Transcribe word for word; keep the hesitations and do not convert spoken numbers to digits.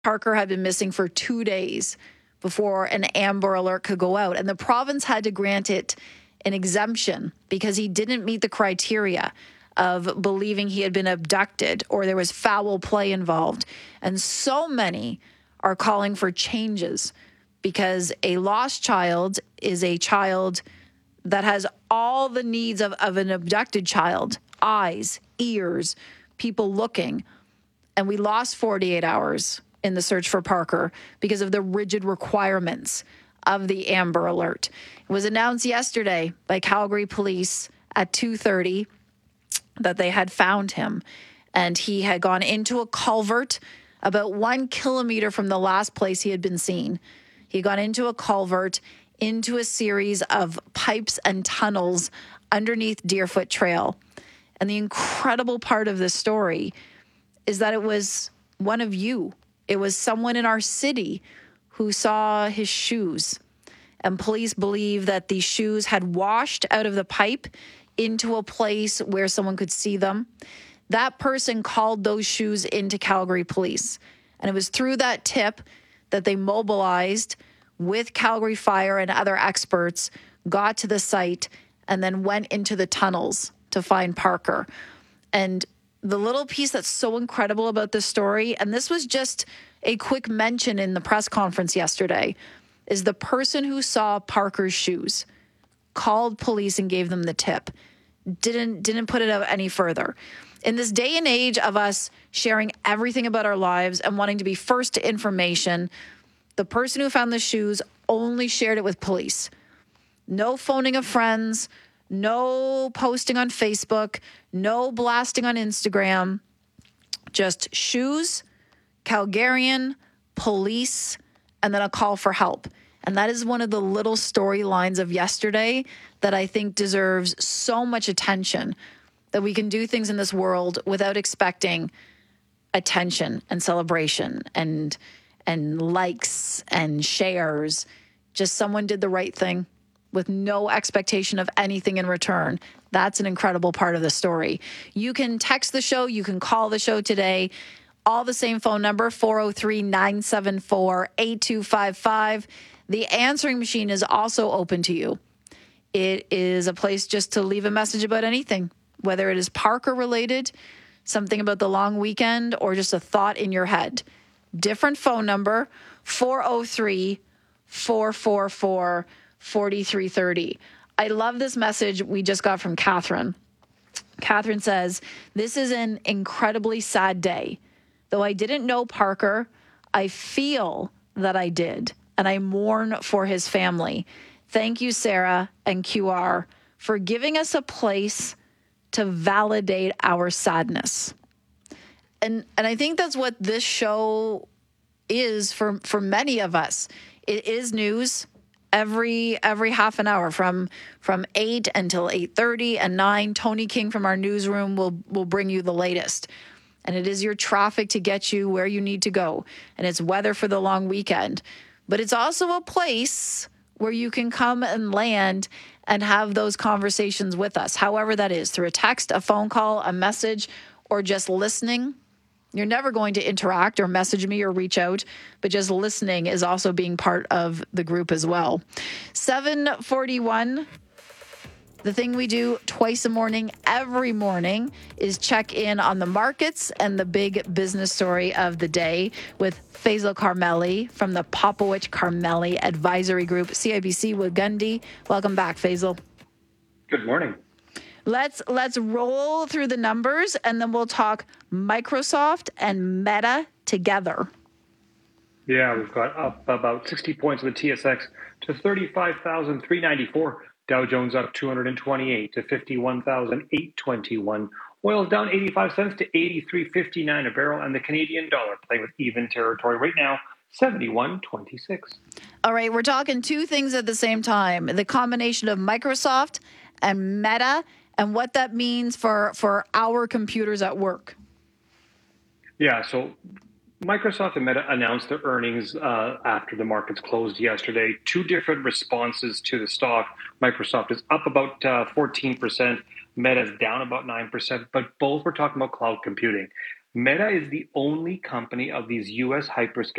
Parker had been missing for two days before an Amber Alert could go out. And the province had to grant it an exemption because he didn't meet the criteria of believing he had been abducted or there was foul play involved. And so many are calling for changes because a lost child is a child that has all the needs of, of an abducted child: eyes, ears, people looking. And we lost forty-eight hours in the search for Parker because of the rigid requirements of the Amber Alert. It was announced yesterday by Calgary Police at two thirty that they had found him, and he had gone into a culvert about one kilometer from the last place he had been seen. He had gone into a culvert, into a series of pipes and tunnels underneath Deerfoot Trail. And the incredible part of this story is that it was one of you. It was someone in our city who saw his shoes. And police believe that these shoes had washed out of the pipe into a place where someone could see them. That person called those shoes into Calgary Police. And it was through that tip that they mobilized with Calgary Fire and other experts, got to the site, and then went into the tunnels to find Parker. And the little piece that's so incredible about this story, and this was just a quick mention in the press conference yesterday, is the person who saw Parker's shoes called police and gave them the tip. Didn't didn't put it out any further. In this day and age of us sharing everything about our lives and wanting to be first to information, the person who found the shoes only shared it with police. No phoning of friends, no posting on Facebook, no blasting on Instagram, just shoes, Calgarian, police, and then a call for help. And that is one of the little storylines of yesterday that I think deserves so much attention, that we can do things in this world without expecting attention and celebration and and likes and shares. Just someone did the right thing with no expectation of anything in return. That's an incredible part of the story. You can text the show. You can call the show today. All the same phone number, four oh three, nine seven four, eight two five five. The answering machine is also open to you. It is a place just to leave a message about anything, whether it is Parker related, something about the long weekend, or just a thought in your head. Different phone number, four oh three, four four four, four three three oh. I love this message we just got from Catherine. Catherine says, "This is an incredibly sad day. Though I didn't know Parker, I feel that I did, and I mourn for his family. Thank you, Sarah and Q R, for giving us a place to validate our sadness." And and I think that's what this show is for, for many of us. It is news every every half an hour from from eight until eight thirty and nine. Tony King from our newsroom will will bring you the latest. And it is your traffic to get you where you need to go. And it's weather for the long weekend. But it's also a place where you can come and land and have those conversations with us, however that is, through a text, a phone call, a message, or just listening. You're never going to interact or message me or reach out, but just listening is also being part of the group as well. seven forty-one. The thing we do twice a morning, every morning, is check in on the markets and the big business story of the day with Faisal Carmeli from the Popowich Carmeli Advisory Group, C I B C Wigundy. Welcome back, Faisal. Good morning. Let's let's roll through the numbers, and then we'll talk Microsoft and Meta together. Yeah, we've got up about sixty points on the T S X to thirty-five thousand three hundred ninety-four. Dow Jones up two hundred twenty-eight to fifty-one thousand eight hundred twenty-one. Oil's down eighty-five cents to eighty-three fifty-nine a barrel, and the Canadian dollar playing with even territory right now, seventy-one twenty-six. All right, we're talking two things at the same time. The combination of Microsoft and Meta and what that means for, for our computers at work. Yeah, so Microsoft and Meta announced their earnings uh, after the markets closed yesterday. Two different responses to the stock. Microsoft is up about uh, fourteen percent. Meta is down about nine percent, but both were talking about cloud computing. Meta is the only company of these U S hyperscalers